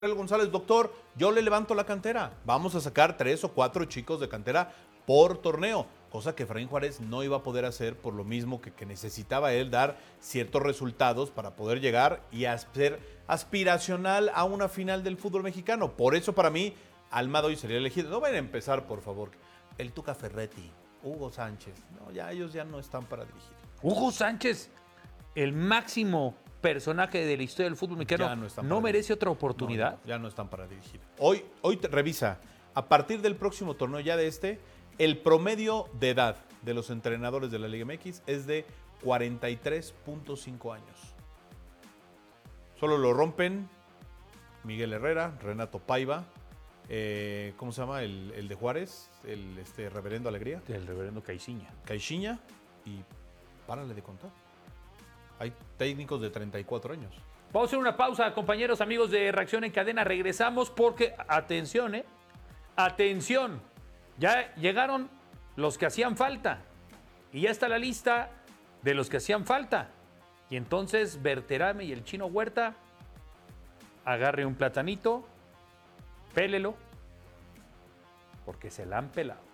González, doctor, yo le levanto la cantera. Vamos a sacar 3 o 4 chicos de cantera por torneo, cosa que Efraín Juárez no iba a poder hacer por lo mismo que necesitaba él dar ciertos resultados para poder llegar y ser aspiracional a una final del fútbol mexicano. Por eso para mí, Almada hoy sería elegido. No vayan a empezar, por favor. El Tuca Ferretti, Hugo Sánchez, no, ya ellos ya no están para dirigir. Hugo Sánchez, el máximo personaje de la historia del fútbol mexicano, ¿no merece otra oportunidad? No, ya no están para dirigir. Hoy revisa, a partir del próximo torneo, ya de el promedio de edad de los entrenadores de la Liga MX es de 43.5 años. Solo lo rompen Miguel Herrera, Renato Paiva, ¿cómo se llama? El de Juárez, el reverendo Alegría. El reverendo Caixinha. Caixinha, y párale de contar. Hay técnicos de 34 años. Vamos a hacer una pausa, compañeros, amigos de Reacción en Cadena. Regresamos porque, atención, atención. Ya llegaron los que hacían falta. Y ya está la lista de los que hacían falta. Y entonces Berterame y el Chino Huerta, agarre un platanito, pélelo, porque se la han pelado.